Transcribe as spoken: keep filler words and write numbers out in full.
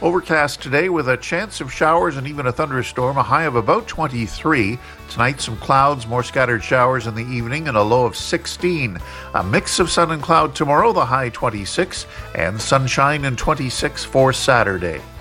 Overcast today with a chance of showers and even a thunderstorm, a high of about twenty-three. Tonight, some clouds, more scattered showers in the evening, and a low of sixteen. A mix of sun and cloud tomorrow, the high twenty-six, and sunshine and twenty-six for Saturday.